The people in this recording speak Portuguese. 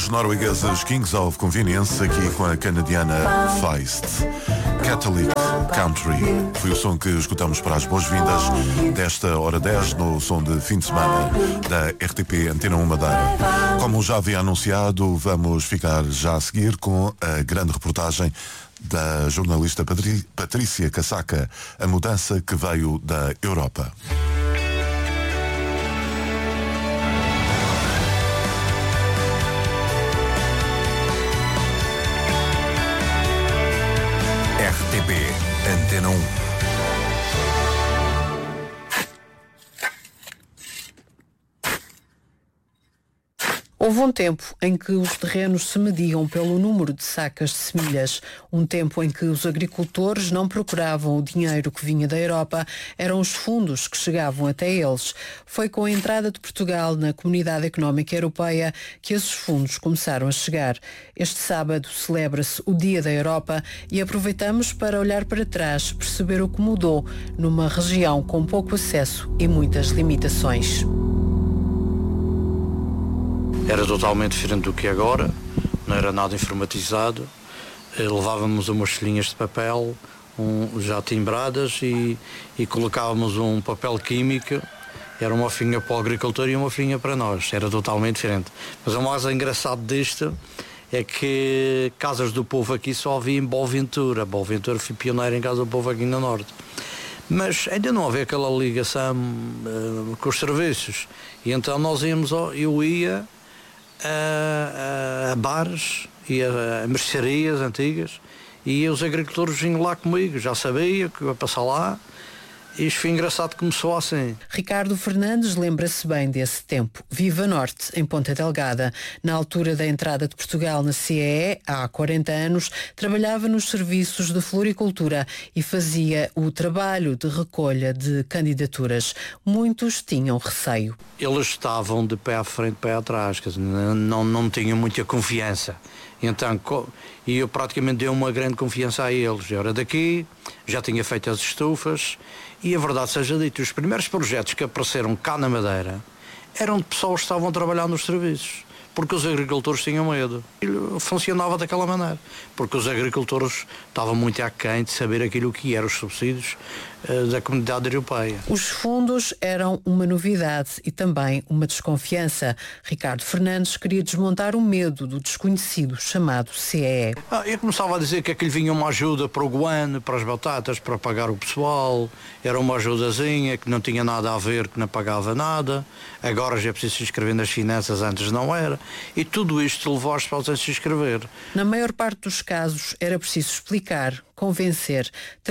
Os noruegueses Kings of Convenience, aqui com a canadiana Feist. Catholic Country foi o som que escutamos para as boas-vindas desta hora 10 no som de fim de semana da RTP Antena 1 Madeira. Como já havia anunciado, vamos ficar já a seguir com a grande reportagem da jornalista Patrícia Casaca, a mudança que veio da Europa. RTP Antena 1. Houve um tempo em que os terrenos se mediam pelo número de sacas de semilhas. Um tempo em que os agricultores não procuravam o dinheiro que vinha da Europa, eram os fundos que chegavam até eles. Foi com a entrada de Portugal na Comunidade Económica Europeia que esses fundos começaram a chegar. Este sábado celebra-se o Dia da Europa e aproveitamos para olhar para trás, perceber o que mudou numa região com pouco acesso e muitas limitações. Era totalmente diferente do que é agora, não era nada informatizado, levávamos umas folhinhas de papel já timbradas e colocávamos um papel químico, era uma folhinha para o agricultor e uma folhinha para nós, era totalmente diferente. Mas o mais engraçado disto é que casas do povo aqui só havia em Boaventura. Boaventura foi pioneiro em casa do povo aqui no Norte. Mas ainda não havia aquela ligação com os serviços. E então eu ia a bares e a mercearias antigas e os agricultores vinham lá comigo, já sabia que ia passar lá. Isto foi engraçado que começou assim. Ricardo Fernandes lembra-se bem desse tempo. Vive a norte, em Ponta Delgada. Na altura da entrada de Portugal na CEE, há 40 anos, trabalhava nos serviços de floricultura e fazia o trabalho de recolha de candidaturas. Muitos tinham receio. Eles estavam de pé à frente, pé atrás, quer dizer, não tinham muita confiança. Então, e eu praticamente dei uma grande confiança a eles. Eu era daqui, já tinha feito as estufas e a verdade seja dita, os primeiros projetos que apareceram cá na Madeira eram de pessoas que estavam a trabalhar nos serviços, porque os agricultores tinham medo. E funcionava daquela maneira, porque os agricultores estavam muito aquém de saber aquilo que eram os subsídios da Comunidade Europeia. Os fundos eram uma novidade e também uma desconfiança. Ricardo Fernandes queria desmontar o medo do desconhecido chamado CEE. Eu começava a dizer que aquilo vinha uma ajuda para o guano, para as batatas, para pagar o pessoal, era uma ajudazinha que não tinha nada a ver, que não pagava nada, agora já é preciso se inscrever nas finanças, antes não era, e tudo isto levou as pessoas a se inscrever. Na maior parte dos casos era preciso explicar, convencer,